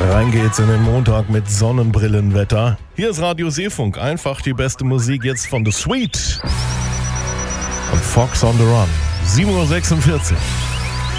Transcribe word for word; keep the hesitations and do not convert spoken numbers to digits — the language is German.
Rein geht's in den Montag mit Sonnenbrillenwetter. Hier ist Radio Seefunk. Einfach die beste Musik jetzt von The Sweet und Fox on the Run. sieben Uhr sechsundvierzig.